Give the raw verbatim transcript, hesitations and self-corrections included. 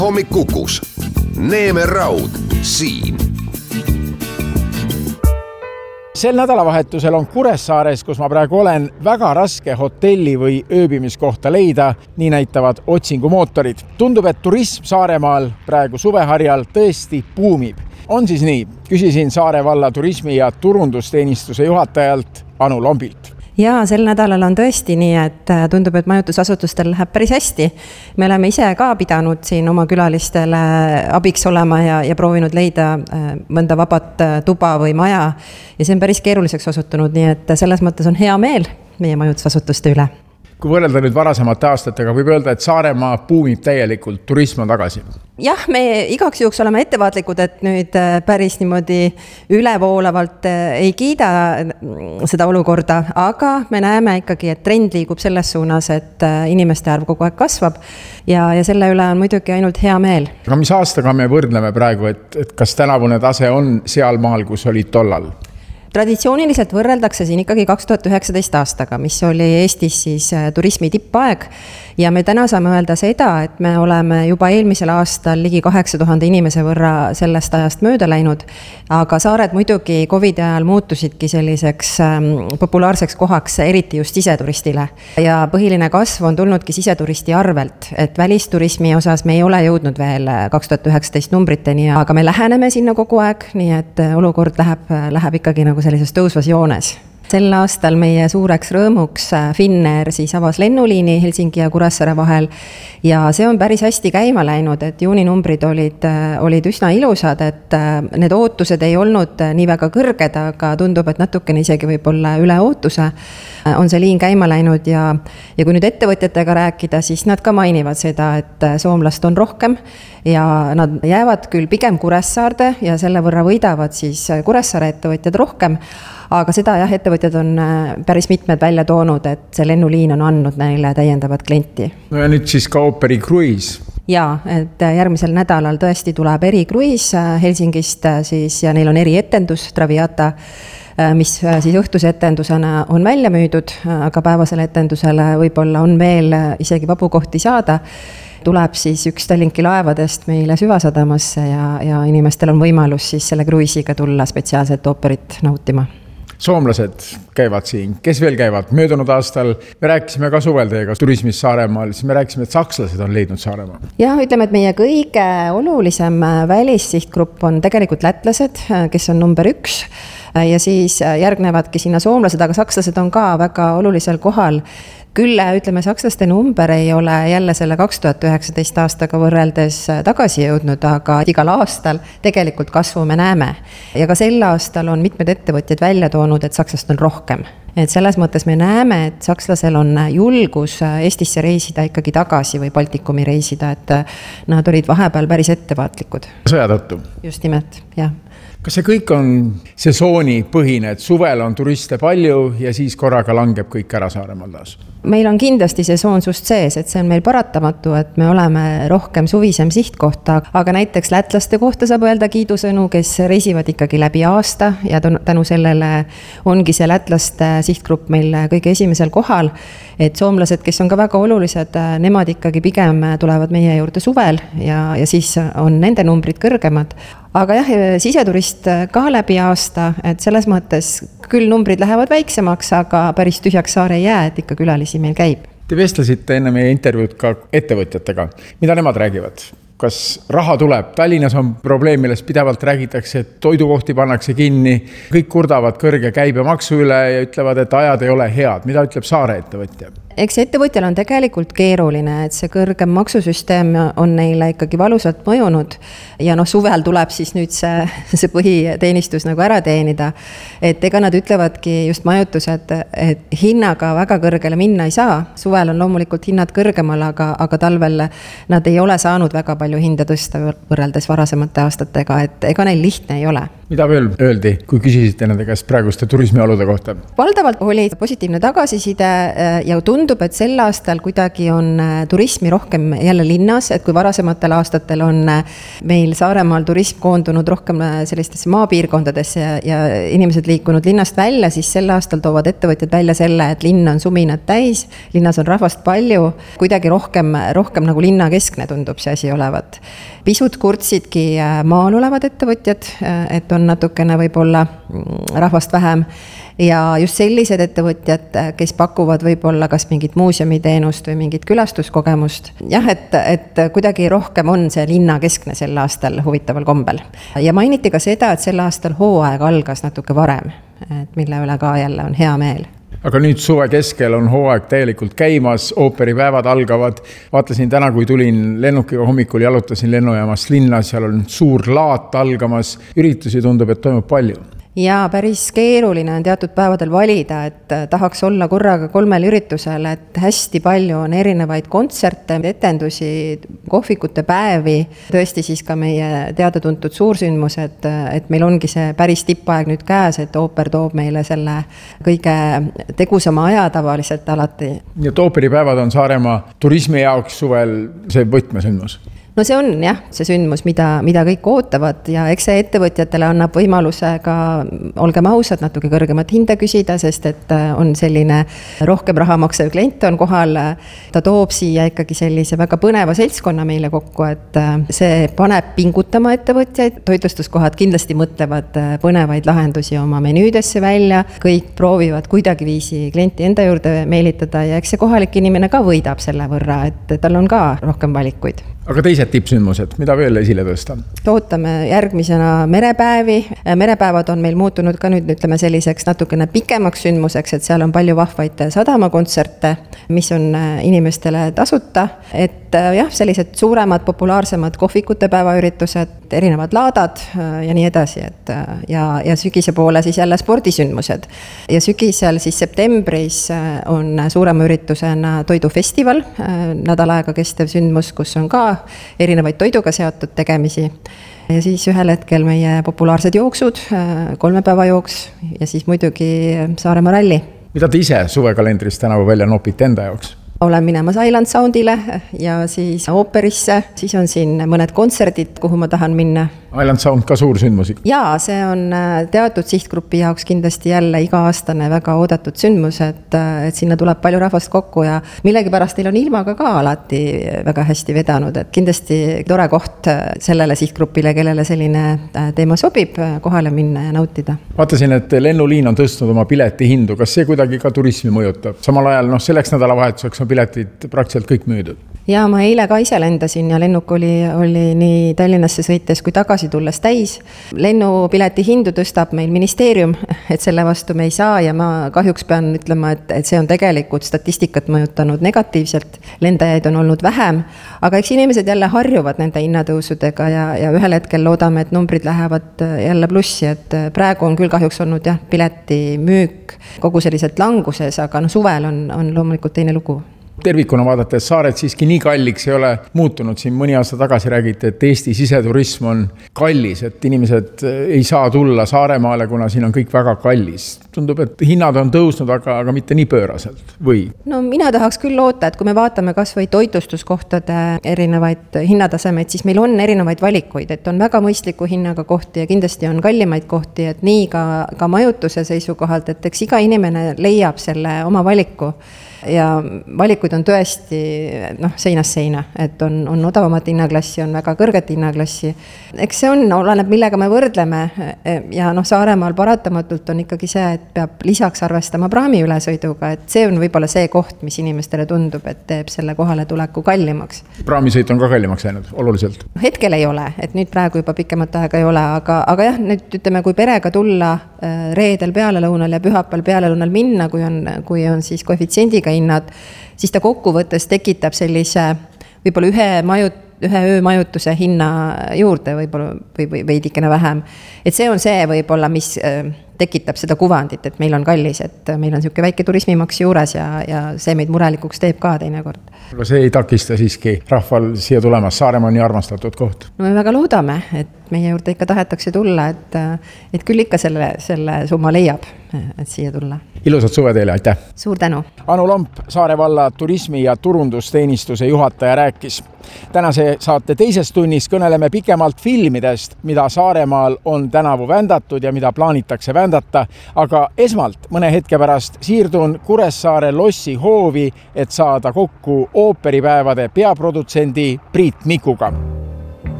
Hommik Kukus. Neeme Raud siin. Sel nädalavahetusel on Kuressaares, kus ma praegu olen, väga raske hotelli või ööbimiskohta leida, nii näitavad otsingumootorid. Tundub, et turism Saaremaal praegu suveharjal tõesti buumib. On siis nii? Küsisin Saare valla turismi- ja turundusteenistuse juhatajalt Anu Lombilt. Jaa, sel nädalal on tõesti nii, et tundub, et majutusasutustel läheb päris hästi. Me oleme ise ka pidanud siin oma külalistele abiks olema ja, ja proovinud leida mõnda vabat tuba või maja. Ja see on päris keeruliseks osutunud, nii et selles mõttes on hea meel meie majutusasutuste üle. Kui võrrelda nüüd varasemate aastatega, võib öelda, et Saaremaa buumib täielikult, turism on tagasi. Jah, me igaks juhuks oleme ettevaatlikud, et nüüd päris niimoodi ülevoolavalt ei kiida seda olukorda, aga me näeme ikkagi, et trend liigub selles suunas, et inimeste arv kogu aeg kasvab ja, ja selle üle on muidugi ainult hea meel. Aga mis aastaga me võrdleme praegu, et, et kas tänavune tase on seal maal, kus oli tollal? Traditsiooniliselt võrreldakse siin ikkagi kaks tuhat üheksateist aastaga, mis oli Eestis siis turismi tippaeg ja me täna saame öelda seda, et me oleme juba eelmisel aastal ligi kaheksa tuhande inimese võrra sellest ajast mööda läinud, aga saared muidugi Covidi ajal muutusidki selliseks populaarseks kohaks, eriti just siseturistile. Ja põhiline kasv on tulnudki siseturisti arvelt, et välisturismi osas me ei ole jõudnud veel kaks tuhat üheksateist numbriteni, aga me läheneme sinna kogu aeg, nii et olukord läheb, läheb ikkagi nagu sellises tõusvas joones. Sel aastal meie suureks rõõmuks Finnair siis avas lennuliini Helsingi ja Kuressaare vahel ja see on päris hästi käima läinud, et juuninumbrid olid, olid üsna ilusad, et need ootused ei olnud nii väga kõrged, aga tundub, et natukene isegi võib olla üle ootuse on see liin käima läinud ja, ja kui nüüd ettevõtjatega rääkida, siis nad ka mainivad seda, et soomlast on rohkem ja nad jäävad küll pigem Kuressaarde ja selle võrra võidavad siis Kuressaare ettevõtjad rohkem, aga seda jah, ettevõtjad on päris mitmed välja toonud, et see lennuliin on andnud neile täiendavat klienti. No ja nüüd siis ka Operi Cruise. Jaa, et järgmisel nädalal tõesti tuleb erikruiis Helsingist siis ja neil on erietendus Traviata, mis siis õhtuse etendusena on välja müüdud, aga päevasele etendusele võib-olla on veel isegi vabu kohti saada. Tuleb siis üks Tallinki laevadest meile Süvasadamasse ja, ja inimestel on võimalus siis selle kruiisiga tulla spetsiaalselt ooperit nautima. Soomlased käivad siin, kes veel käivad? Möödunud aastal me rääkisime ka suvel teiega turismis Saaremaal, siis me rääkisime, et sakslased on leidnud Saaremaa. Ja ütleme, et meie kõige olulisem välissihtgrupp on tegelikult lätlased, kes on number üks ja siis järgnevadki sinna soomlased, aga sakslased on ka väga olulisel kohal. Küll, ütleme, sakslaste number ei ole jälle selle kaks tuhat üheksateist aastaga võrreldes tagasi jõudnud, aga igal aastal tegelikult kasvu me näeme. Ja ka sel aastal on mitmed ettevõtjad välja toonud, et sakslast on rohkem. Et selles mõttes me näeme, et sakslasel on julgus Eestisse reisida ikkagi tagasi või Baltikumi reisida, et nad olid vahepeal päris ettevaatlikud. Sõja tõttu. Just nimelt, jah. Kas see kõik on sesooni põhine, et suvel on turiste palju ja siis korraga langeb kõik ära Saaremaal taas? Meil on kindlasti sesoonsust sees, et see on meil paratamatu, et me oleme rohkem suvisem sihtkohta, aga näiteks lätlaste kohta saab öelda kiidusõnu, kes reisivad ikkagi läbi aasta ja tänu sellele ongi see lätlaste sihtgrupp meil kõige esimesel kohal, et soomlased, kes on ka väga olulised, nemad ikkagi pigem tulevad meie juurde suvel ja, ja siis on nende numbrid kõrgemad. Aga jah, siseturist ka läbi aasta, et selles mõttes küll numbrid lähevad väiksemaks, aga päris tühjaks saare ei jää, et ikka külalisi meil käib. Te vestlesite enne meie intervjuud ka ettevõtjatega. Mida nemad räägivad? Kas raha tuleb? Tallinnas on probleem, millest pidevalt räägitakse, et toidukohti pannakse kinni. Kõik kurdavad kõrge käibemaksu üle ja ütlevad, et ajad ei ole head. Mida ütleb Saare ettevõtja? Eks ettevõtjal on tegelikult keeruline, et see kõrgem maksusüsteem on neile ikkagi valusalt mõjunud ja noh, suvel tuleb siis nüüd see, see põhiteenistus nagu ära teenida. Et ega nad ütlevadki just majutused, et hinnaga väga kõrgele minna ei saa. Suvel on loomulikult hinnad kõrgemal, aga, aga talvel nad ei ole saanud väga palju hinda tõsta võrreldes varasemate aastatega, et ega neil lihtne ei ole. Mida veel öeldi, kui küsisite nende käest praeguste turismiolude kohta? Valdavalt oli positiivne tagasiside ja tundub, et sel aastal kuidagi on turismi rohkem jälle linnas, et kui varasematel aastatel on meil Saaremaal turism koondunud rohkem sellistesse maapiirkondadesse ja, ja inimesed liikunud linnast välja, siis sel aastal toovad ettevõtjad välja selle, et linn on suminad täis, linnas on rahvast palju, kuidagi rohkem, rohkem nagu linna keskne tundub see asi olevat. Pisut kurtsidki maal olevad ettevõtjad, et on natukene võib-olla rahvast vähem ja just sellised ettevõtjad, kes pakuvad võib-olla kas mingit muuseumiteenust või mingit külastuskogemust. Jah, et, et kuidagi rohkem on see linna keskne sel aastal huvitaval kombel. Ja mainiti ka seda, et sel aastal hooaeg algas natuke varem, et mille üle ka jälle on hea meel. Aga nüüd suve keskel on hooaeg täielikult käimas, ooperipäevad algavad. Vaatasin täna, kui tulin lennukiga hommikul, jalutasin lennujaamast linna, seal on suur laat algamas. Üritusi tundub, et toimub palju. Ja päris keeruline on teatud päevadel valida, et tahaks olla korraga kolmel üritusel, et hästi palju on erinevaid kontserte, etendusi, kohvikute päevi, tõesti siis ka meie teada-tuntud suursündmused, et meil ongi see päris tippaeg nüüd käes, et ooper toob meile selle kõige tegusama aja tavaliselt alati. Ja ooperipäevad on Saaremaa turismi jaoks suvel see võtmesündmus. No see on jah, see sündmus, mida, mida kõik ootavad ja eks see ettevõtjatele annab võimaluse ka, olgem ausad, natuke kõrgemat hinde küsida, sest et on selline rohkem raha maksev klient on kohal. Ta toob siia ikkagi sellise väga põneva seltskonna meile kokku, et see paneb pingutama ettevõtjaid. Toitlustuskohad kindlasti mõtlevad põnevaid lahendusi oma menüüdesse välja. Kõik proovivad kuidagi viisi klienti enda juurde meelitada ja eks see kohalik inimene ka võidab selle võrra, et tal on ka rohkem valikuid. Aga teised tippsündmused, mida veel esile tõsta? Ootame järgmisena merepäevi. Merepäevad on meil muutunud ka nüüd ütleme selliseks natukene pikemaks sündmuseks, et seal on palju vahvaid sadamakontserte, mis on inimestele tasuta. Et jah, sellised suuremad, populaarsemad kohvikute päevaüritused, erinevad laadad ja nii edasi. Et, ja, ja sügise poole siis jälle spordisündmused. Ja sügisel siis septembris on suurema üritusena toidufestival, nädal aega kestev sündmus, kus on ka erinevaid toiduga seotud tegemisi. Ja siis ühel hetkel meie populaarsed jooksud, kolme päeva jooks ja siis muidugi Saaremaa ralli. Mida te ise suvekalendrist tänavu välja nopite enda jaoks? Olen minemas Island Soundile ja siis ooperisse, siis on siin mõned kontserdid, kuhu ma tahan minna. Island Sound ka suur sündmus. Jaa, see on teatud sihtgrupi jaoks kindlasti jälle iga-aastane väga oodatud sündmus, et, et sinna tuleb palju rahvast kokku ja millegipärast neil on ilmaga ka alati väga hästi vedanud, et kindlasti tore koht sellele sihtgrupile, kellele selline teema sobib, kohale minna ja nautida. Vaatasin, et lennuliin on tõstnud oma pileti hindu. Kas see kuidagi ka turismi mõjutab? Samal ajal no, selleks nädalavahetuseks on piletid praktiliselt kõik müüdud. Ja ma eile ka ise lendasin ja lennuk oli, oli nii Tallinnasse sõites kui tagasi tulles täis. Lennupileti hindu tõstab meil ministeerium, et selle vastu me ei saa ja ma kahjuks pean ütlema, et, et see on tegelikult statistikat mõjutanud negatiivselt. Lendajaid on olnud vähem, aga eks inimesed jälle harjuvad nende hinnatõusudega ja, ja ühel hetkel loodame, et numbrid lähevad jälle plussi, et praegu on küll kahjuks olnud jah, pileti müük kogu selliselt languses, aga no, suvel on, on loomulikult teine lugu. Tervikuna vaadates saared siiski nii kalliks ei ole muutunud. Siin mõni aasta tagasi räägite, et Eesti siseturism on kallis, et inimesed ei saa tulla Saaremaale, kuna siin on kõik väga kallis. Tundub, et hinnad on tõusnud, aga, aga mitte nii pööraselt, või? No mina tahaks küll loota, et kui me vaatame kas või toitlustuskohtade erinevaid hinnatasemeid, siis meil on erinevaid valikuid, et on väga mõistliku hinnaga kohti ja kindlasti on kallimaid kohti, et nii ka, ka majutuse seisukohalt, et eks iga inimene leiab selle oma valiku. Ja valikuid on tõesti noh, seinast seina, et on, on odavamat hinnaklassi, on väga kõrget hinnaklassi. Eks see on, oleneb millega me võrdleme ja noh, Saaremaal paratamatult on ikkagi see, et peab lisaks arvestama praami ülesõiduga, et see on võib-olla see koht, mis inimestele tundub, et teeb selle kohale tuleku kallimaks. Praamisõit on ka kallimaks jäänud, oluliselt? Hetkel ei ole, et nüüd praegu juba pikemat aega ei ole, aga, aga jah, nüüd ütleme, kui perega tulla reedel pealelõunal ja pühapäeval pealelõunal minna, kui on, kui on siis koefitsiendiga hinnad, siis ta kokkuvõttes tekitab sellise võib-olla ühe, majut, ühe öö majutuse hinna juurde võib-olla või, või veidikene vähem. Et see on see võib-olla, mis tekitab seda kuvandit, et meil on kallis, et meil on niisugune väike turismimaks juures ja, ja see meid murelikuks teeb ka teinekord. Aga see ei takista siiski rahval siia tulemas, Saaremaa on nii armastatud koht. No me väga loodame, et et meie juurde ikka tahetakse tulla, et, et küll ikka selle, selle summa leiab, et siia tulla. Ilusat suve teile, aitäh! Suur tänu! Anu Lomp, Saare valla turismi- ja turundusteenistuse juhataja rääkis. Tänase saate teises tunnis kõneleme pikemalt filmidest, mida Saaremaal on tänavu vändatud ja mida plaanitakse vändata, aga esmalt mõne hetke pärast siirdun Kuressaare Lossi hoovi, et saada kokku ooperipäevade peaprodutsendi Priit Mikuga.